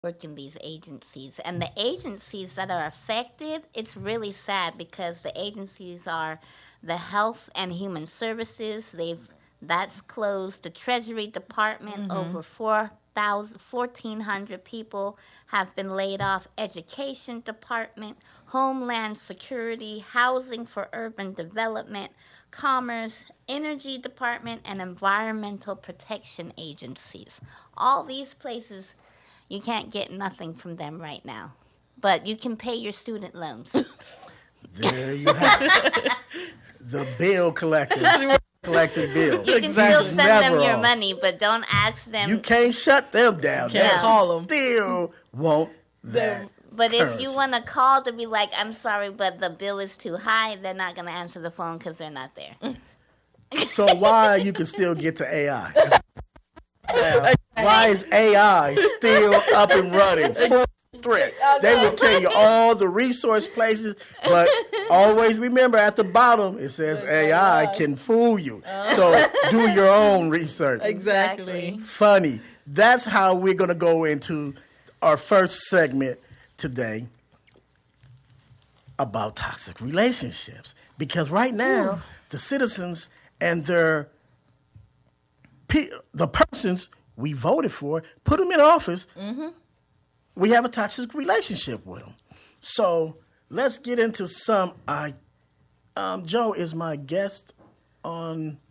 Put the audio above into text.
work in these agencies. And the agencies that are affected, it's really sad because the agencies are the Health and Human Services. That's closed. The Treasury Department, over 1,400 people have been laid off. Education Department, Homeland Security, Housing for Urban Development, Commerce, Energy Department, and Environmental Protection Agencies. All these places, you can't get nothing from them right now. But you can pay your student loans. There you have it. The bill collectors. Collecting bills. You can still send them your money, but don't ask them. You can't shut them down. Can't call them. Still want that. But currency. if you want to call to be like, I'm sorry, but the bill is too high, they're not going to answer the phone because they're not there. So why you can still get to AI? Now, why is AI still up and running? Full threat. They will tell you all the resource places, but always remember at the bottom it says AI can fool you. So do your own research. Exactly. Funny. That's how we're going to go into our first segment today about toxic relationships. Because right now, the citizens and the persons we voted for, put them in office, we have a toxic relationship with them. So let's get into some. Joe is my guest on